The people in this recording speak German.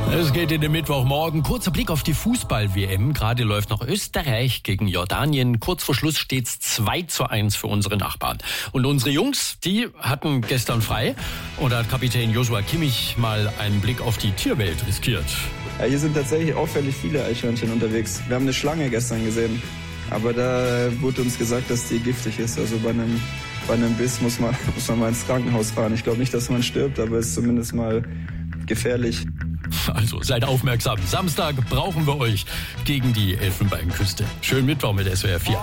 Es geht in den Mittwochmorgen. Kurzer Blick auf die Fußball-WM. Gerade läuft noch Österreich gegen Jordanien. Kurz vor Schluss steht's 2:1 für unsere Nachbarn. Und unsere Jungs, die hatten gestern frei. Und da hat Kapitän Joshua Kimmich mal einen Blick auf die Tierwelt riskiert. Ja, hier sind tatsächlich auffällig viele Eichhörnchen unterwegs. Wir haben eine Schlange gestern gesehen. Aber da wurde uns gesagt, dass die giftig ist. Also bei einem Biss muss man mal ins Krankenhaus fahren. Ich glaube nicht, dass man stirbt, aber es ist zumindest mal gefährlich. Also seid aufmerksam. Samstag brauchen wir euch gegen die Elfenbeinküste. Schönen Mittwoch mit SWR 4.